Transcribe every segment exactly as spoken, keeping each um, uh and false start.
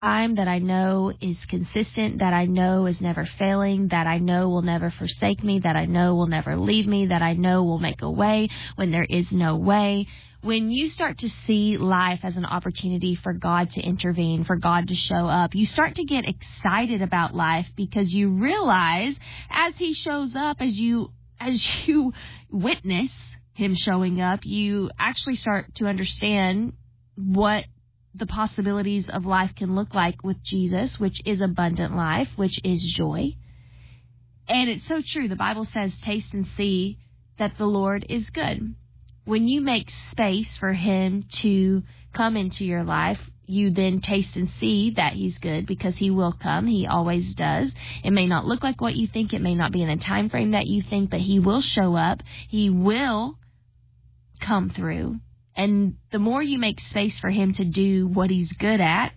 time, that I know is consistent, that I know is never failing, that I know will never forsake me, that I know will never leave me, that I know will make a way when there is no way. When you start to see life as an opportunity for God to intervene, for God to show up, you start to get excited about life because you realize as he shows up, as you as you witness him showing up, you actually start to understand what the possibilities of life can look like with Jesus, which is abundant life, which is joy. And it's so true. The Bible says, taste and see that the Lord is good. When you make space for him to come into your life, you then taste and see that he's good because he will come. He always does. It may not look like what you think. It may not be in the time frame that you think, but he will show up. He will come through. And the more you make space for him to do what he's good at,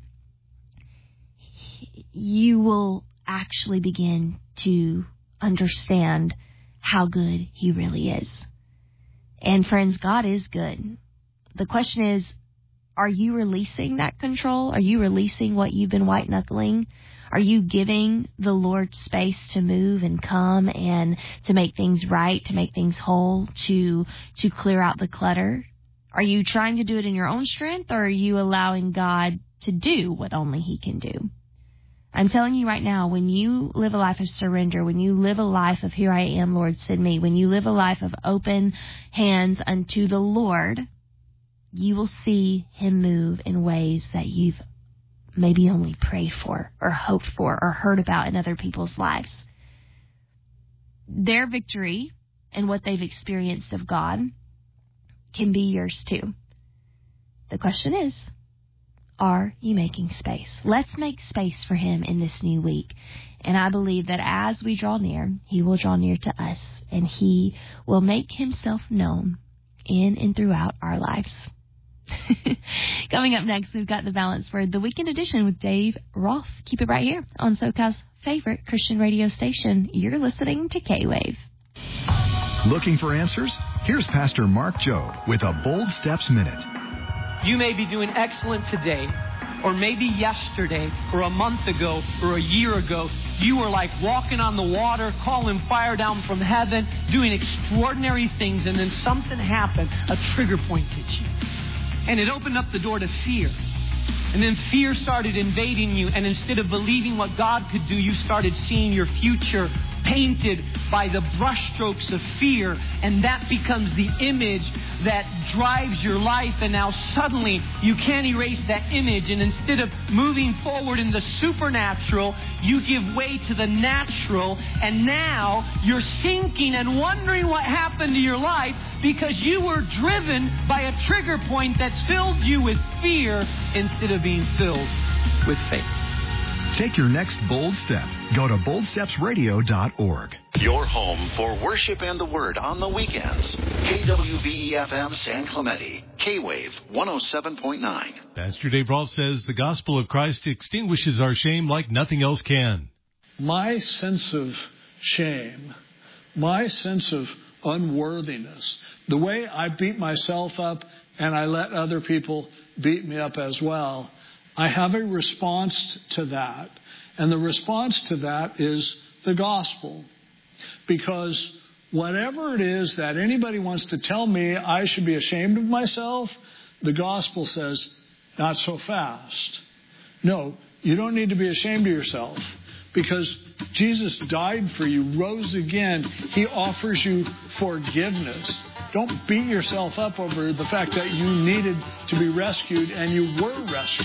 you will actually begin to understand how good he really is. And friends, God is good. The question is, are you releasing that control? Are you releasing what you've been white-knuckling? Are you giving the Lord space to move and come and to make things right, to make things whole, to to clear out the clutter? Are you trying to do it in your own strength, or are you allowing God to do what only he can do? I'm telling you right now, when you live a life of surrender, when you live a life of here I am, Lord, send me, when you live a life of open hands unto the Lord, you will see him move in ways that you've maybe only prayed for or hoped for or heard about in other people's lives. Their victory and what they've experienced of God can be yours too. The question is, are you making space? Let's make space for him in this new week. And I believe that as we draw near, he will draw near to us, and he will make himself known in and throughout our lives. Coming up next, we've got the Balanced Word, the Weekend Edition with Dave Rolfe. Keep it right here on SoCal's favorite Christian radio station. You're listening to K-Wave. Looking for answers? Here's Pastor Mark Jobe with a Bold Steps Minute. You may be doing excellent today, or maybe yesterday, or a month ago, or a year ago. You were like walking on the water, calling fire down from heaven, doing extraordinary things, and then something happened. A trigger point hit you. And it opened up the door to fear. And then fear started invading you, and instead of believing what God could do, you started seeing your future painted by the brushstrokes of fear, and that becomes the image that drives your life. And now suddenly you can't erase that image, and instead of moving forward in the supernatural, you give way to the natural, and now you're sinking and wondering what happened to your life because you were driven by a trigger point that's filled you with fear instead of being filled with faith. Take your next bold step. Go to bold steps radio dot org. Your home for worship and the Word on the weekends. K W B E F M San Clemente. K-Wave one oh seven point nine. Pastor Dave Rolfe says the gospel of Christ extinguishes our shame like nothing else can. My sense of shame, my sense of unworthiness, the way I beat myself up and I let other people beat me up as well, I have a response to that. And the response to that is the gospel. Because whatever it is that anybody wants to tell me I should be ashamed of myself, the gospel says, not so fast. No, you don't need to be ashamed of yourself. Because Jesus died for you, rose again. He offers you forgiveness. Don't beat yourself up over the fact that you needed to be rescued and you were rescued.